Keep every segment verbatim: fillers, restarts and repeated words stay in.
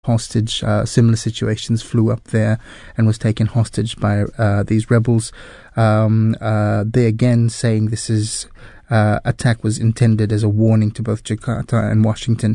hostage. Uh, similar situations, flew up there and was taken hostage by uh, these rebels. Um, uh, they again saying this is uh, attack was intended as a warning to both Jakarta and Washington,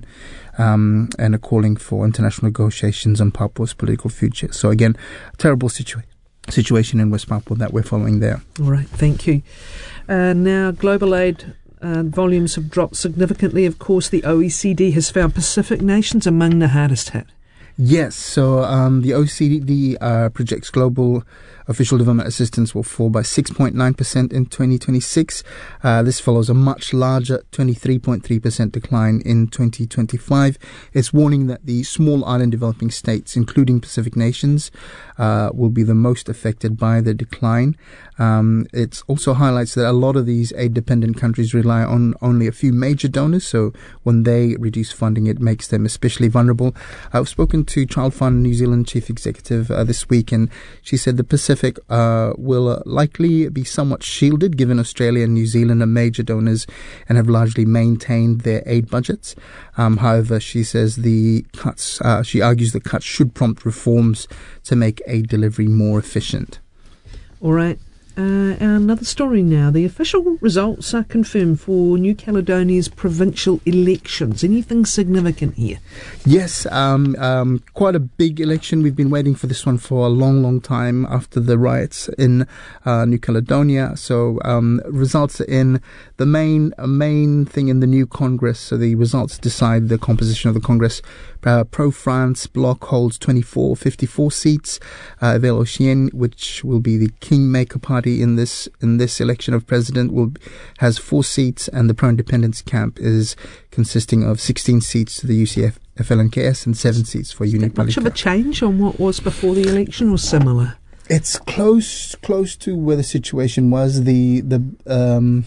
um, and a calling for international negotiations on Papua's political future. So again, a terrible situation. situation in West Papua that we're following there. All right, thank you. Uh, now, global aid uh, volumes have dropped significantly. Of course, the O E C D has found Pacific nations among the hardest hit. Yes, so um, the O E C D uh, projects global official development assistance will fall by six point nine percent in twenty twenty-six. Uh, this follows a much larger twenty-three point three percent decline in twenty twenty-five. It's warning that the small island developing states, including Pacific nations, uh, will be the most affected by the decline. Um, it also highlights that a lot of these aid-dependent countries rely on only a few major donors, so when they reduce funding, it makes them especially vulnerable. I've spoken to Child Fund New Zealand Chief Executive uh, this week, and she said the Pacific uh, will uh, likely be somewhat shielded, given Australia and New Zealand are major donors and have largely maintained their aid budgets. Um, however, she says the cuts, uh, she argues the cuts should prompt reforms to make aid delivery more efficient. All right. Uh, another story now. The official results are confirmed for New Caledonia's provincial elections. Anything significant here? Yes, um, um, quite a big election. We've been waiting for this one for a long, long time after the riots in uh, New Caledonia. So um, results are in. The main uh, main thing in the new Congress, so the results decide the composition of the Congress. Uh, Pro-France bloc holds twenty-four fifty-four seats. Uh, Vélocien, which will be the kingmaker party in this in this election of president, will has four seats, and the pro-independence camp is consisting of sixteen seats to the U C F, F L N K S, and seven seats for Union Palika. Much of a change on what was before the election, or similar? It's close close to where the situation was. The the um,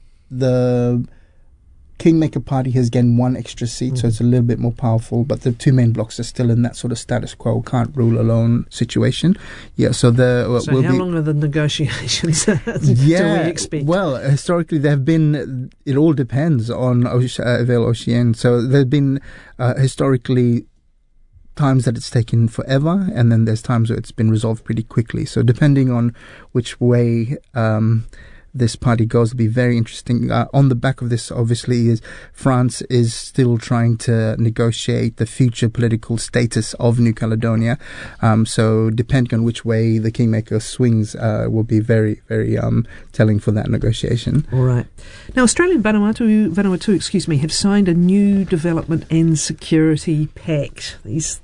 the Kingmaker Party has gained one extra seat, mm. so it's a little bit more powerful, but the two main blocks are still in that sort of status quo, can't rule alone situation. Yeah, so the uh, so will how be, long are the negotiations? yeah, do we expect? Well, historically there have been. It all depends on uh, Vélocien. So there've been uh, historically times that it's taken forever, and then there's times where it's been resolved pretty quickly. So depending on which way Um, this party goes, will be very interesting. Uh, on the back of this, obviously, is France is still trying to negotiate the future political status of New Caledonia. Um, so depending on which way the Kingmaker swings, uh, will be very, very um, telling for that negotiation. All right. Now, Australia and Vanuatu, Vanuatu, excuse me, have signed a new development and security pact. These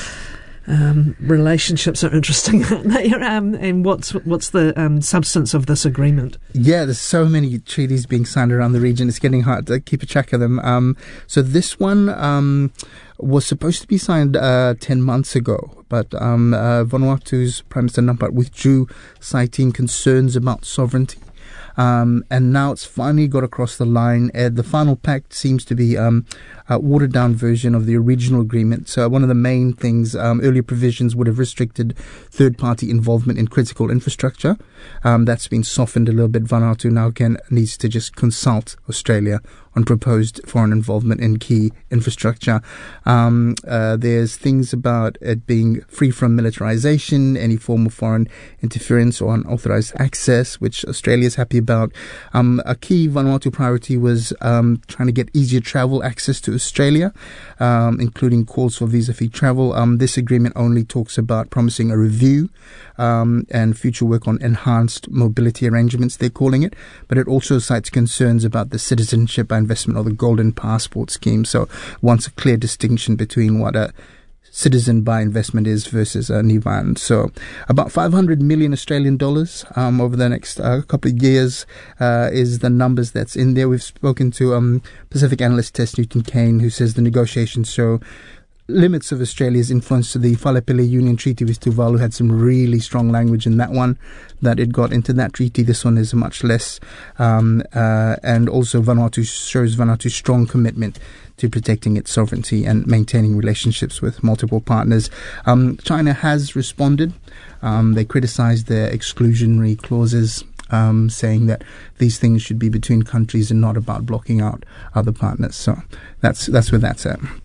Um, relationships are interesting, aren't they? Um, and what's what's the um, substance of this agreement? Yeah, there's so many treaties being signed around the region. It's getting hard to keep a track of them. Um, so this one um, was supposed to be signed uh, ten months ago, but um, uh, Vanuatu's Prime Minister Nampat withdrew, citing concerns about sovereignty. Um, and now it's finally got across the line. Uh, the final pact seems to be um, a watered-down version of the original agreement. So one of the main things, um, earlier provisions would have restricted third-party involvement in critical infrastructure. Um, that's been softened a little bit. Vanuatu now can needs to just consult Australia on proposed foreign involvement in key infrastructure. Um, uh, there's things about it being free from militarization, any form of foreign interference or unauthorized access, which Australia is happy about. Um, a key Vanuatu priority was um, trying to get easier travel access to Australia, um, including calls for visa-free travel. Um, this agreement only talks about promising a review um, and future work on enhanced mobility arrangements, they're calling it, but it also cites concerns about the citizenship by investment or the golden passport scheme. So wants a clear distinction between what a citizen by investment is versus a Nivan. So about five hundred million Australian dollars um, over the next uh, couple of years uh, is the numbers that's in there. We've spoken to um, Pacific analyst Tess Newton Kane, who says the negotiations show limits of Australia's influence to the Whalepele Union Treaty with Tuvalu had some really strong language in that one, that it got into that treaty. This one is much less. Um, uh, and also Vanuatu shows Vanuatu's strong commitment to protecting its sovereignty and maintaining relationships with multiple partners. Um, China has responded. Um, they criticized their exclusionary clauses, um, saying that these things should be between countries and not about blocking out other partners. So that's that's where that's at.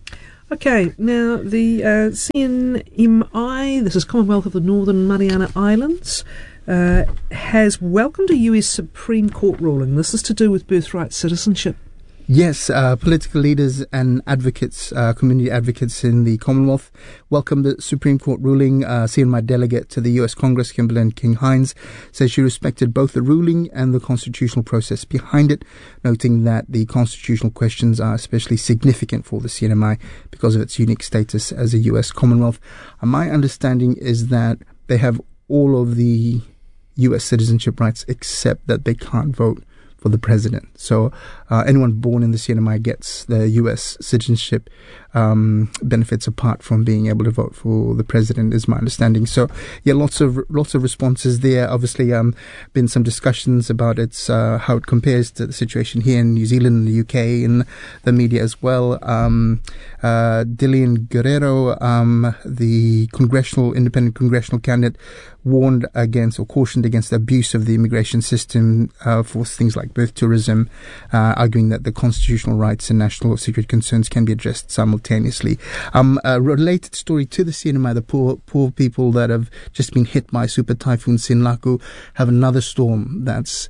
Okay, now the uh, C N M I, this is Commonwealth of the Northern Mariana Islands, uh, has welcomed a U S Supreme Court ruling. This is to do with birthright citizenship. Yes, uh, political leaders and advocates, uh, community advocates in the Commonwealth welcomed the Supreme Court ruling. Uh, C N M I delegate to the U S Congress, Kimberlyn King-Hines, says she respected both the ruling and the constitutional process behind it, noting that the constitutional questions are especially significant for the C N M I because of its unique status as a U S Commonwealth. Uh, my understanding is that they have all of the U S citizenship rights except that they can't vote for the president. So uh, anyone born in the C N M I gets the U S citizenship um, benefits apart from being able to vote for the president, is my understanding. So yeah, lots of lots of responses there. Obviously, um, been some discussions about its uh, how it compares to the situation here in New Zealand and the U K in the media as well. Um, uh, Dillian Guerrero, um, the congressional independent congressional candidate, warned against or cautioned against the abuse of the immigration system uh, for things like birth tourism, uh, arguing that the constitutional rights and national security concerns can be addressed simultaneously. Um, a related story to the C N M I, the poor poor people that have just been hit by Super Typhoon Sinlaku have another storm that's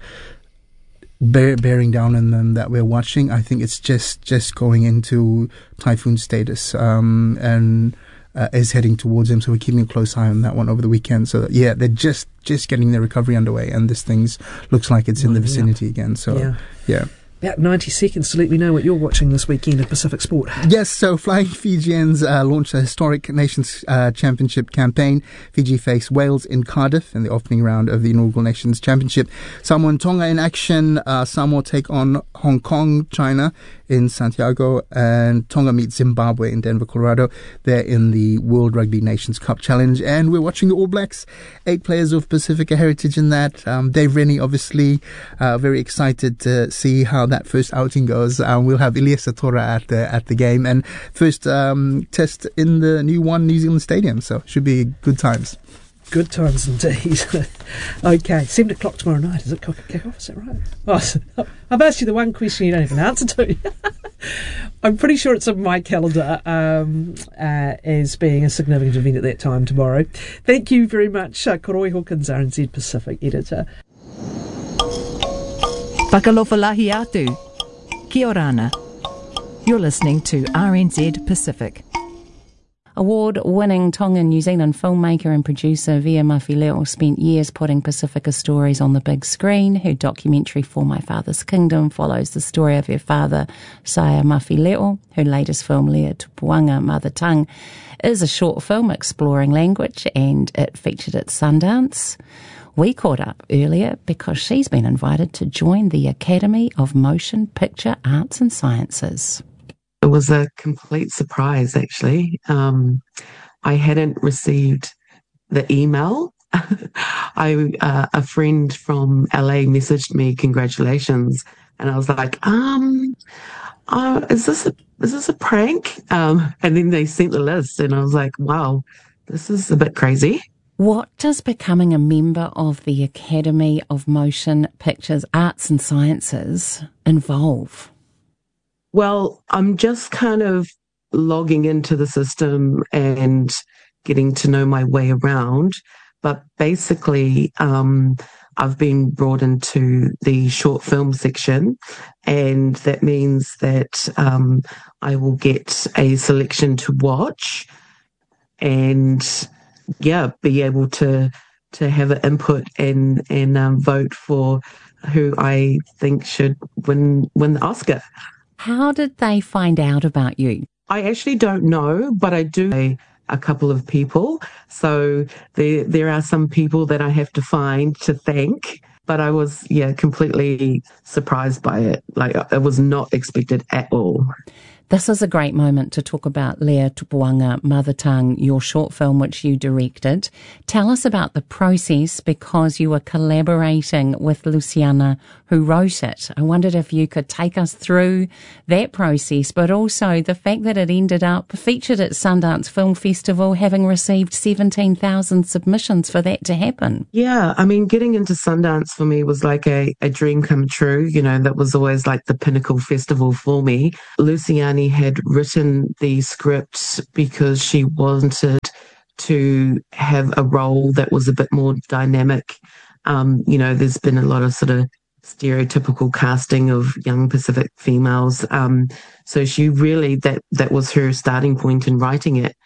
bear, bearing down on them that we're watching. I think it's just, just going into typhoon status um, and Uh, is heading towards them, so we're keeping a close eye on that one over the weekend. So that, yeah, they're just just getting their recovery underway, and this thing's looks like it's in the vicinity yeah. again. So yeah. yeah. About ninety seconds to let me know what you're watching this weekend at Pacific Sport. Yes, so Flying Fijians uh, launched a historic Nations uh, Championship campaign. Fiji face Wales in Cardiff in the opening round of the inaugural Nations Championship. Samoa and Tonga in action. Uh, Samoa take on Hong Kong, China in Santiago, and Tonga meet Zimbabwe in Denver, Colorado. They're in the World Rugby Nations Cup Challenge, and we're watching the All Blacks. Eight players of Pacifica heritage in that. Um, Dave Rennie, obviously, uh, very excited to see how that first outing goes. Um, we'll have Ilias Satora at the at the game, and first um, test in the new One New Zealand Stadium, so should be good times. Good times indeed. Okay, seven o'clock tomorrow night. Is it kick off? Is that right? Oh, so I've asked you the one question you don't have an answer to. I'm pretty sure it's on my calendar um, uh, as being a significant event at that time tomorrow. Thank you very much, uh, Koroi Hawkins, R N Z Pacific editor. Whakalofalahi atu. Kia ora ana. You're listening to R N Z Pacific. Award-winning Tongan New Zealand filmmaker and producer Via Mawhileo spent years putting Pacifica stories on the big screen. Her documentary For My Father's Kingdom follows the story of her father, Saya Mawhileo. Her latest film, Lea Tupuanga, Mother Tongue, is a short film exploring language, and it featured at Sundance. We caught up earlier because she's been invited to join the Academy of Motion Picture Arts and Sciences. It was a complete surprise, actually. Um, I hadn't received the email. I uh, a friend from L A messaged me, congratulations, and I was like, um, uh, is this a is this a prank? Um, and then they sent the list, and I was like, wow, this is a bit crazy. What does becoming a member of the Academy of Motion Pictures Arts and Sciences involve? Well, I'm just kind of logging into the system and getting to know my way around. But basically, um, I've been brought into the short film section, and that means that um, I will get a selection to watch and, yeah, be able to to have an input and, and um, vote for who I think should win win the Oscar. How did they find out about you? I actually don't know, but I do know a couple of people. So there there are some people that I have to find to thank. But I was, yeah, completely surprised by it. Like, it was not expected at all. This is a great moment to talk about Lea Tupuanga, Mother Tongue, your short film which you directed. Tell us about the process, because you were collaborating with Luciana, who wrote it. I wondered if you could take us through that process, but also the fact that it ended up featured at Sundance Film Festival, having received seventeen thousand submissions for that to happen. Yeah, I mean, getting into Sundance for me was like a, a dream come true. You know, that was always like the pinnacle festival for me. Luciana Melanie had written the script because she wanted to have a role that was a bit more dynamic. Um, you know, there's been a lot of sort of stereotypical casting of young Pacific females. Um, so she really, that, that was her starting point in writing it.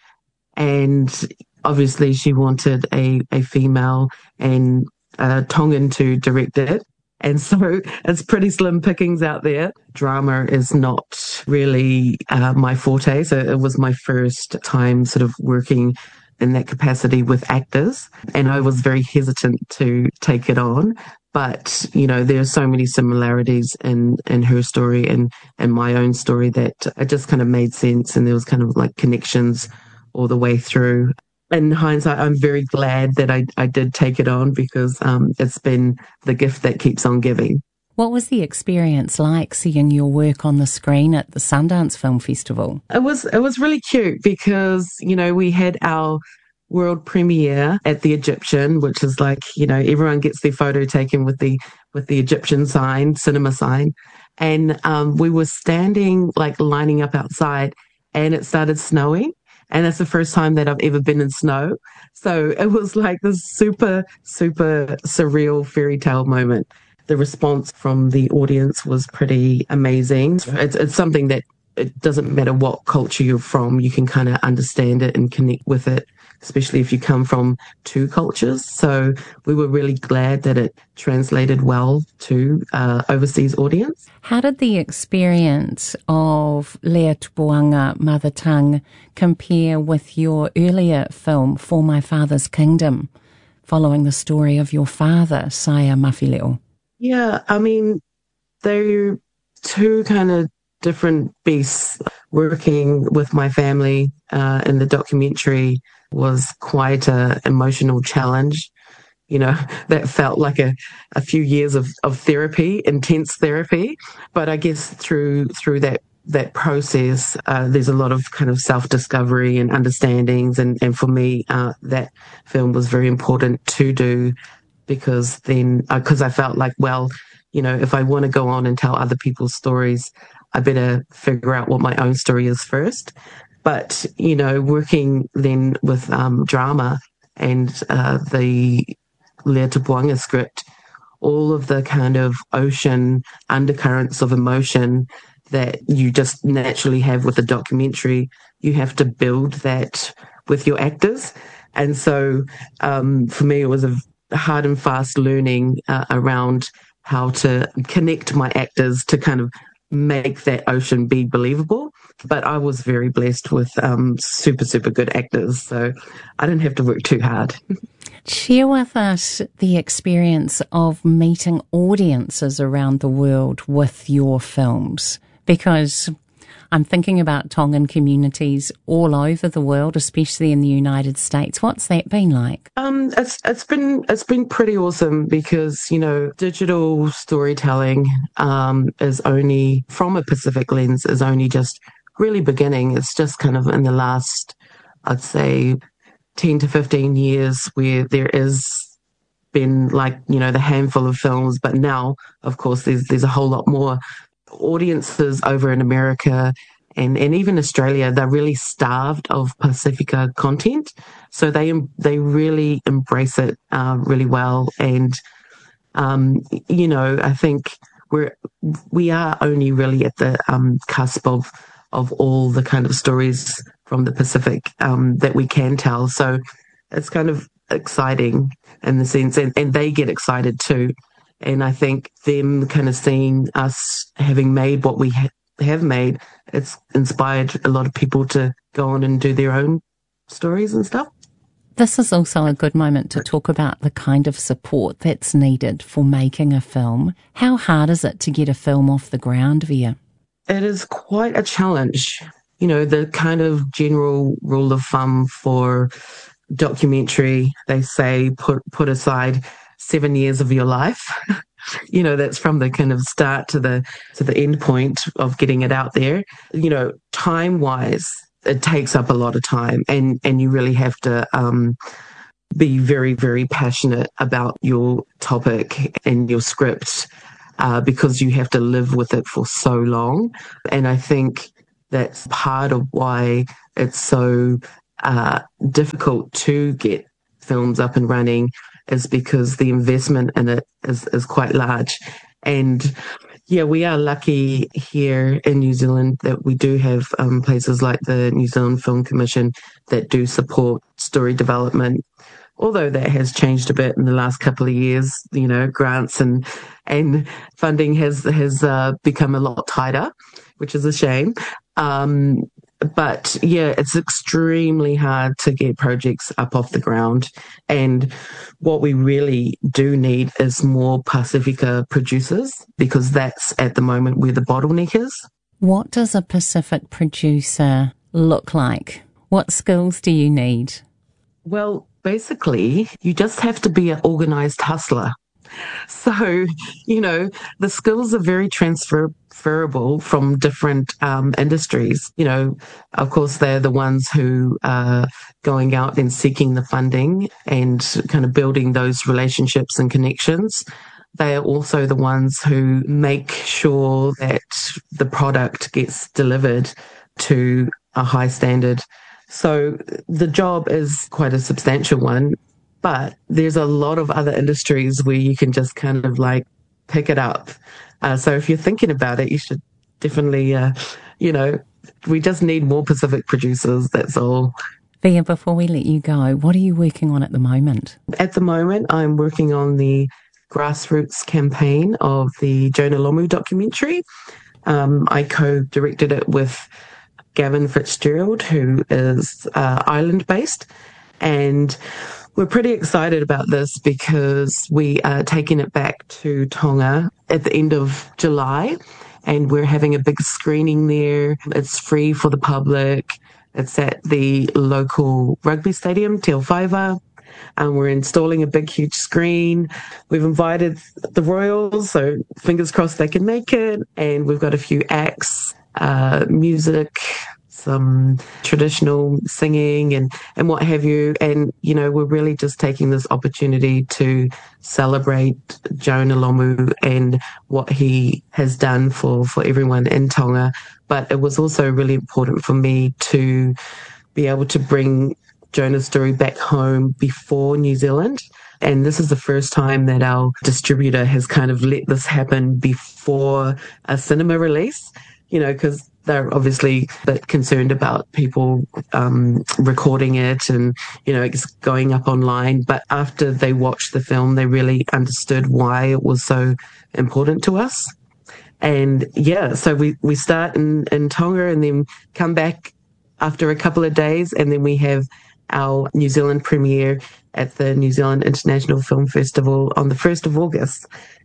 And obviously she wanted a, a female and uh, Tongan to direct it. And so it's pretty slim pickings out there. Drama is not really uh, my forte. So it was my first time sort of working in that capacity with actors. And I was very hesitant to take it on. But, you know, there are so many similarities in, in her story and, and my own story that it just kind of made sense. And there was kind of like connections all the way through. In hindsight, I'm very glad that I, I did take it on because um, it's been the gift that keeps on giving. What was the experience like seeing your work on the screen at the Sundance Film Festival? It was it was really cute because, you know, we had our world premiere at the Egyptian, which is like, you know, everyone gets their photo taken with the with the Egyptian sign, cinema sign. And um, we were standing, like lining up outside, and it started snowing. And it's the first time that I've ever been in snow. So it was like this super, super surreal fairy tale moment. The response from the audience was pretty amazing. It's, it's something that it doesn't matter what culture you're from, you can kind of understand it and connect with it, especially if you come from two cultures. So we were really glad that it translated well to uh, overseas audience. How did the experience of Lea Tupuanga, Mother Tongue, compare with your earlier film, For My Father's Kingdom, following the story of your father, Saya Mafileo? Yeah, I mean, they're two kind of different beasts. Working with my family uh, in the documentary was quite an emotional challenge. You know, that felt like a, a few years of, of therapy, intense therapy. But I guess through through that that process, uh, there's a lot of kind of self-discovery and understandings. And, and for me, uh, that film was very important to do because then, because uh, I felt like, well, you know, if I want to go on and tell other people's stories, I better figure out what my own story is first. But, you know, working then with um, drama and uh, the Lea Tupuanga script, all of the kind of ocean undercurrents of emotion that you just naturally have with a documentary, you have to build that with your actors. And so um, for me, it was a hard and fast learning uh, around how to connect my actors to kind of make that ocean be believable. But I was very blessed with um, super, super good actors, so I didn't have to work too hard. Share with us the experience of meeting audiences around the world with your films, because I'm thinking about Tongan communities all over the world, especially in the United States. What's that been like? Um, it's it's been it's been pretty awesome because, you know, digital storytelling um, is only, from a Pacific lens, is only just really beginning. It's just kind of in the last, I'd say, ten to fifteen years where there is been like, you know, the handful of films, but now, of course, there's there's a whole lot more. Audiences over in America and, and even Australia, they're really starved of Pacifica content. So they they really embrace it uh, really well. And, um, you know, I think we're, we are only really at the um, cusp of, of all the kind of stories from the Pacific um, that we can tell. So it's kind of exciting in the sense, and, and they get excited too. And I think them kind of seeing us having made what we ha- have made, it's inspired a lot of people to go on and do their own stories and stuff. This is also a good moment to talk about the kind of support that's needed for making a film. How hard is it to get a film off the ground, Via? It is quite a challenge. You know, the kind of general rule of thumb for documentary, they say put put aside seven years of your life. You know, that's from the kind of start to the to the end point of getting it out there. You know, time wise, it takes up a lot of time, and and you really have to um, be very, very passionate about your topic and your script uh, because you have to live with it for so long. And I think that's part of why it's so uh, difficult to get films up and running, is because the investment in it is, is quite large. And yeah, we are lucky here in New Zealand that we do have um, places like the New Zealand Film Commission that do support story development. Although that has changed a bit in the last couple of years, you know, grants and and funding has has uh, become a lot tighter, which is a shame. Um, but yeah, it's extremely hard to get projects up off the ground. And what we really do need is more Pacifica producers, because that's at the moment where the bottleneck is. What does a Pacific producer look like? What skills do you need? Well, basically, you just have to be an organised hustler. So, you know, the skills are very transferable from different um, industries. You know, of course, they're the ones who are going out and seeking the funding and kind of building those relationships and connections. They are also the ones who make sure that the product gets delivered to a high standard. So the job is quite a substantial one, but there's a lot of other industries where you can just kind of like pick it up. Uh, so if you're thinking about it, you should definitely, uh, you know, we just need more Pacific producers, that's all. Via, before we let you go, what are you working on at the moment? At the moment, I'm working on the grassroots campaign of the Jonah Lomu documentary. Um, I co-directed it with Gavin Fitzgerald, who is uh, island-based, and we're pretty excited about this because we are taking it back to Tonga at the end of July, and we're having a big screening there. It's free for the public. It's at the local rugby stadium, Te Awhaiva, and we're installing a big, huge screen. We've invited the Royals, so fingers crossed they can make it, and we've got a few acts. Uh, music, some traditional singing and, and what have you. And, you know, we're really just taking this opportunity to celebrate Jonah Lomu and what he has done for, for everyone in Tonga. But it was also really important for me to be able to bring Jonah's story back home before New Zealand. And this is the first time that our distributor has kind of let this happen before a cinema release. You know, because they're obviously a bit concerned about people um, recording it and, you know, it's going up online. But after they watched the film, they really understood why it was so important to us. And yeah, so we, we start in, in Tonga and then come back after a couple of days. And then we have our New Zealand premiere at the New Zealand International Film Festival on the first of August.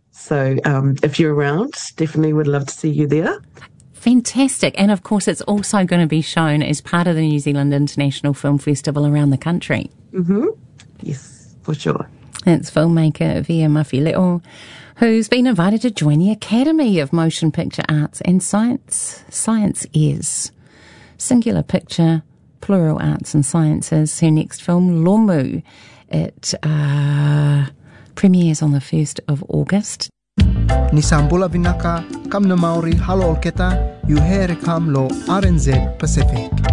So um, if you're around, definitely would love to see you there. Fantastic. And of course, it's also going to be shown as part of the New Zealand International Film Festival around the country. Mm-hmm. Yes, for sure. It's filmmaker Via Mawhileo, who's been invited to join the Academy of Motion Picture Arts and Science. Science is singular picture, plural arts and sciences. Her next film, Lomu, it uh, premieres on the first of August. Ni Sambula Vinaka, kam na Maori halo olketa, you here kam lo R N Z Pacific.